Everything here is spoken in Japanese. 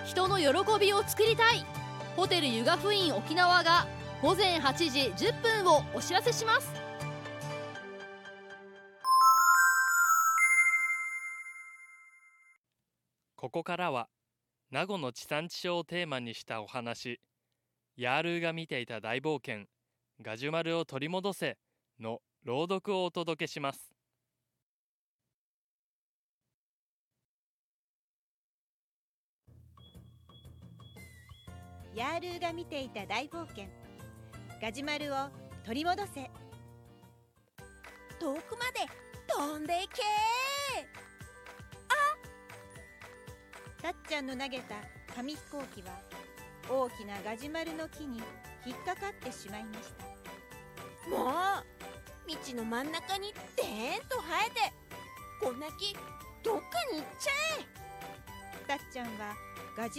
人の喜びを作りたい。ホテルユガフイン沖縄が午前8時10分をお知らせします。 ここからは名護の地産地消をテーマにしたお話、ヤールーが見ていた大冒険、ガジュマルを取り戻せの朗読をお届けします。 ヤールーが見ていた大冒険、ガジュマルを取り戻せ。 遠くまで飛んでいけたっちゃんの投げた紙飛行機は大きなガジュマルの木に引っかかってしまいました。 もう道の真ん中にでーんと生えて、こんな木どっかに行っちゃえ。 たっちゃんはガジュ